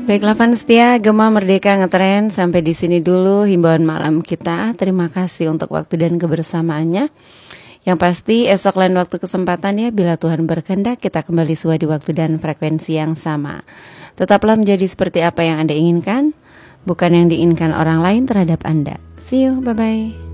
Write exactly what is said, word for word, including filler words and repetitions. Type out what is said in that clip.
Baiklah fans setia Gema Merdeka Ngetren, sampai di sini dulu himbauan malam kita. Terima kasih untuk waktu dan kebersamaannya. Yang pasti esok lain waktu kesempatan ya, bila Tuhan berkehendak kita kembali sesuai di waktu dan frekuensi yang sama. Tetaplah menjadi seperti apa yang Anda inginkan, bukan yang diinginkan orang lain terhadap Anda. See you, bye-bye.